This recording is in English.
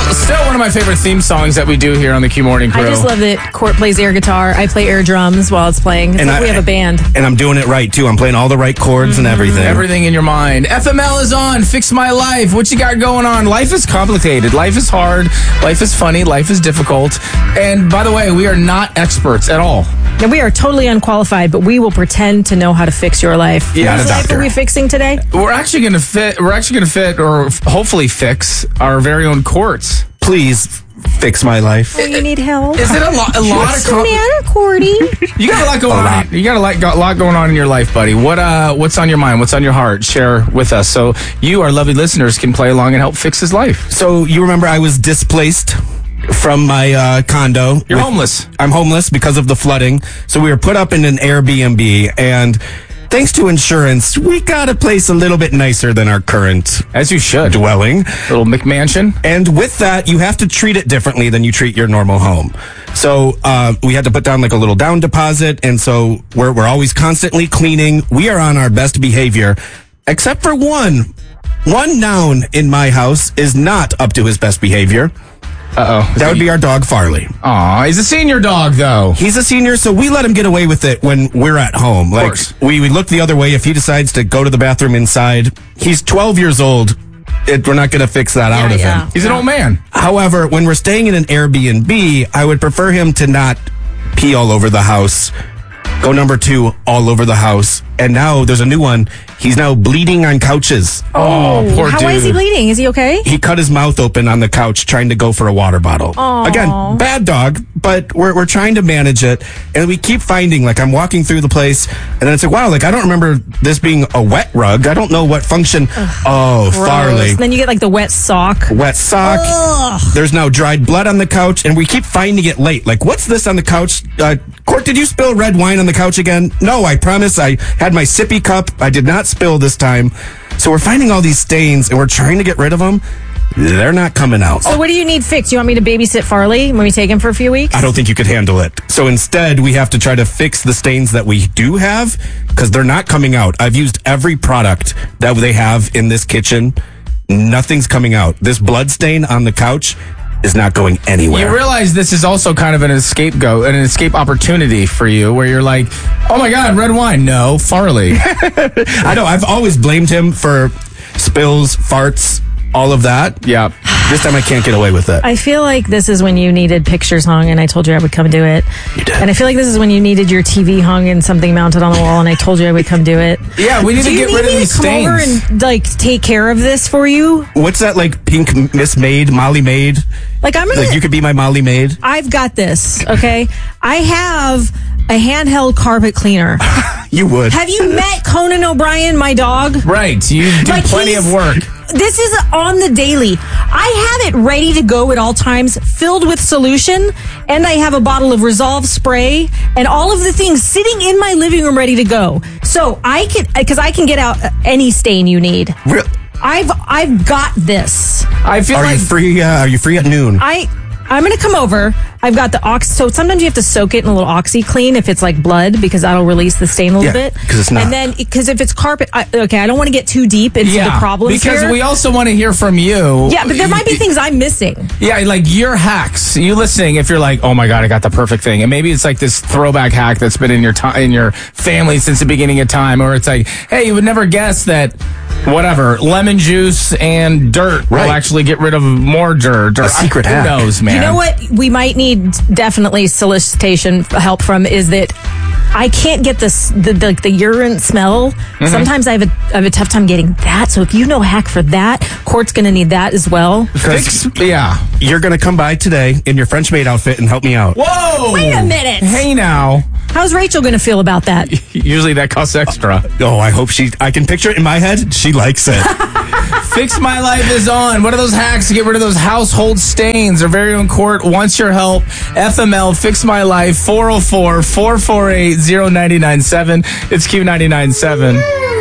Still one of my favorite theme songs that we do here on the Q Morning Crew. I just love that Court plays air guitar. I play air drums while it's playing. It's like we have a band. And I'm doing it right, too. I'm playing all the right chords and everything. Everything in your mind. FML is on. Fix My Life. What you got going on? Life is complicated. Life is hard. Life is funny. Life is difficult. And by the way, we are not experts at all. And we are totally unqualified, but we will pretend to know how to fix your life. Yeah, Whose life are we fixing today? We're actually going to fit, or hopefully fix, our very own Courts. Please fix my life. Oh, you need help? Is it a lot of... What's the matter, Cordy? You got a lot going on. You got a lot going on in your life, buddy. What's on your mind? What's on your heart? Share with us so you, our lovely listeners, can play along and help fix his life. So you remember I was displaced from my condo. You're homeless. I'm homeless because of the flooding. So we were put up in an Airbnb, and thanks to insurance, we got a place a little bit nicer than our current, as you should, dwelling. Little McMansion. And with that, you have to treat it differently than you treat your normal home. So we had to put down like a little down deposit, and so we're always constantly cleaning. We are on our best behavior, except for one. One noun in my house is not up to his best behavior. Uh-oh. That would be our dog, Farley. Aw, he's a senior dog, though. He's a senior, so we let him get away with it when we're at home. Like, we look the other way if he decides to go to the bathroom inside. He's 12 years old. We're not going to fix that out of him. He's an old man. However, when we're staying in an Airbnb, I would prefer him to not pee all over the house. Go number 2, all over the house. And now there's a new one. He's now bleeding on couches. Oh, poor dude. Why is he bleeding? Is he okay? He cut his mouth open on the couch trying to go for a water bottle. Aww. Again, bad dog, but we're trying to manage it. And we keep finding, like, I'm walking through the place, and then it's like, wow, like, I don't remember this being a wet rug. I don't know what function. Gross. Farley. And then you get, like, the wet sock. Wet sock. Ugh. There's now dried blood on the couch, and we keep finding it late. Like, what's this on the couch? Court, did you spill red wine on the couch again? No, I promise. I had my sippy cup. I did not spill this time. So we're finding all these stains, and we're trying to get rid of them. They're not coming out. So what do you need fixed? You want me to babysit Farley when we take him for a few weeks? I don't think you could handle it. So instead, we have to try to fix the stains that we do have, because they're not coming out. I've used every product that they have in this kitchen. Nothing's coming out. This blood stain on the couch is not going anywhere. You realize this is also kind of an escape opportunity for you, where you're like, oh my God, red wine. No, Farley. I know. I've always blamed him for spills, farts, all of that. Yeah. This time I can't get away with it. I feel like this is when you needed pictures hung, and I told you I would come do it. You did. And I feel like this is when you needed your TV hung and something mounted on the wall, and I told you I would come do it. Yeah, we need to get rid of these stains. Do you need me to come over and, like, take care of this for you? What's that, like, pink Miss Maid, Molly Maid? Like, you could be my Molly Maid? I've got this, okay? I have a handheld carpet cleaner. You would. Have you met Conan O'Brien, my dog? Right. You do plenty of work. This is on the daily. I have it ready to go at all times, filled with solution, and I have a bottle of Resolve spray and all of the things sitting in my living room ready to go. So I can get out any stain you need. Really? I've got this. I feel Are you free? Are you free at noon? I'm going to come over. I've got the Oxy. So sometimes you have to soak it in a little OxyClean if it's like blood, because that'll release the stain a little bit. Because it's not. And then, because if it's carpet, I don't want to get too deep into the problems because here. we also want to hear from you. Yeah, but there might be things I'm missing. Yeah, like your hacks. You listening, if you're like, oh my God, I got the perfect thing. And maybe it's like this throwback hack that's been in your family since the beginning of time. Or it's like, hey, you would never guess that, whatever, lemon juice and dirt will actually get rid of more dirt. A secret hack. Who knows, man? You know what we might need definitely solicitation help from is that I can't get the urine smell. Mm-hmm. Sometimes I have a tough time getting that. So if you know a hack for that, Court's going to need that as well. You're going to come by today in your French maid outfit and help me out. Whoa! Wait a minute. Hey now. How's Rachel going to feel about that? Usually that costs extra. I hope I can picture it in my head. She likes it. Fix My Life is on. What are those hacks to get rid of those household stains? Our very own Court wants your help. FML, Fix My Life, 404-448-0997. It's Q99.7.